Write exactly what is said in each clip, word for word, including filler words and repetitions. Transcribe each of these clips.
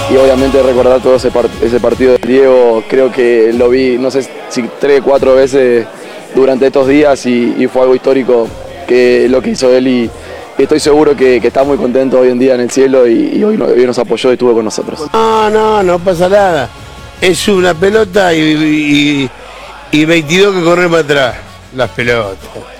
y obviamente recordar todo ese, part ese partido de Diego, creo que lo vi, no sé si tres, cuatro veces durante estos días y, y fue algo histórico que lo que hizo él y estoy seguro que, que está muy contento hoy en día en el cielo y, y hoy, hoy nos apoyó y estuvo con nosotros. No, no, no pasa nada. Es una pelota y, y, y veintidós que corren para atrás, las pelotas.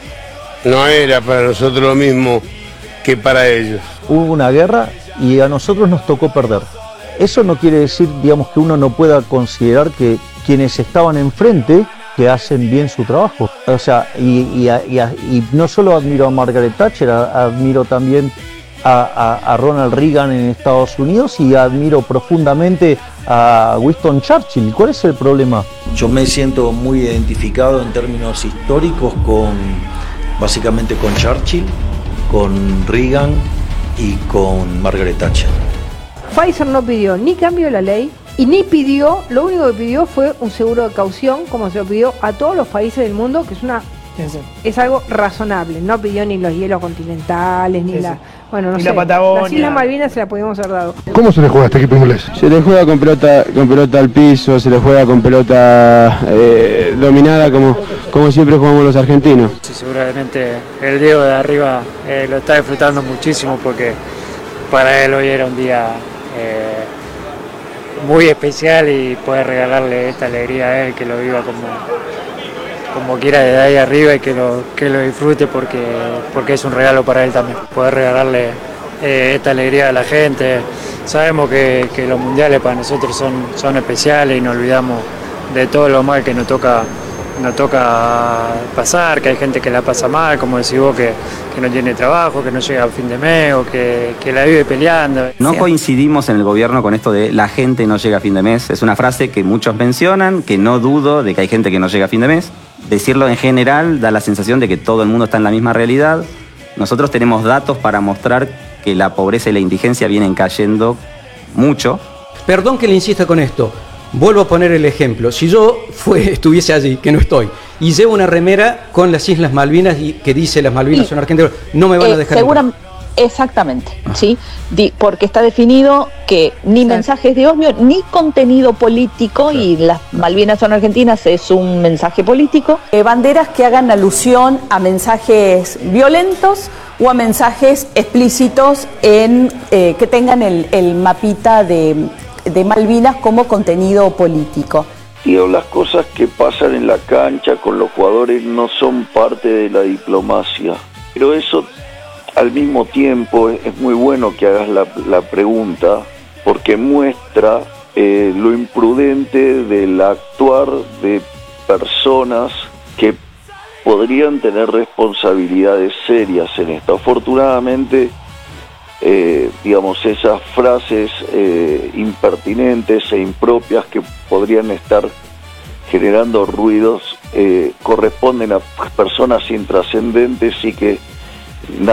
No era para nosotros lo mismo que para ellos. Hubo una guerra y a nosotros nos tocó perder. Eso no quiere decir, digamos, que uno no pueda considerar que quienes estaban enfrente que hacen bien su trabajo. O sea, y, y, y, y no solo admiro a Margaret Thatcher, admiro también a, a, a Ronald Reagan en Estados Unidos y admiro profundamente a Winston Churchill. ¿Cuál es el problema? Yo me siento muy identificado en términos históricos con, básicamente con Churchill, con Reagan y con Margaret Thatcher. Pfizer no pidió ni cambio de la ley y ni pidió, lo único que pidió fue un seguro de caución, como se lo pidió a todos los países del mundo, que es una es algo razonable. No pidió ni los hielos continentales, ni sí, la... Bueno, no ni sé, la Patagonia. Las Islas Malvinas se la podíamos haber dado. ¿Cómo se le juega a este equipo inglés? Se le juega con pelota, con pelota al piso, se le juega con pelota eh, dominada, como, como siempre jugamos los argentinos. Sí, seguramente el Diego de arriba eh, lo está disfrutando muchísimo porque para él hoy era un día eh, muy especial y poder regalarle esta alegría a él, que lo viva como, como quiera desde ahí arriba y que lo, que lo disfrute porque, porque es un regalo para él también. Poder regalarle eh, esta alegría a la gente. Sabemos que, que los mundiales para nosotros son, son especiales y nos olvidamos de todo lo mal que nos toca, nos toca pasar, que hay gente que la pasa mal, como decís vos, que, que no tiene trabajo, que no llega a fin de mes o que, que la vive peleando. No coincidimos en el gobierno con esto de la gente no llega a fin de mes. Es una frase que muchos mencionan, que no dudo de que hay gente que no llega a fin de mes. Decirlo en general da la sensación de que todo el mundo está en la misma realidad. Nosotros tenemos datos para mostrar que la pobreza y la indigencia vienen cayendo mucho. Perdón que le insista con esto. Vuelvo a poner el ejemplo. Si yo fue, estuviese allí, que no estoy, y llevo una remera con las Islas Malvinas y que dice las Malvinas y, son argentinas, no me van eh, a dejar. Segura, exactamente, ah. ¿sí? Di, porque está definido que ni claro. mensajes de odio, ni contenido político, claro. y las Malvinas son argentinas, es un mensaje político. Eh, banderas que hagan alusión a mensajes violentos o a mensajes explícitos en eh, que tengan el, el mapita de... de Malvinas como contenido político. Digo, las cosas que pasan en la cancha con los jugadores no son parte de la diplomacia, pero eso al mismo tiempo es muy bueno que hagas la, la pregunta porque muestra eh, lo imprudente del actuar de personas que podrían tener responsabilidades serias en esto. Afortunadamente, Eh, digamos, esas frases eh, impertinentes e impropias que podrían estar generando ruidos eh, corresponden a personas intrascendentes y que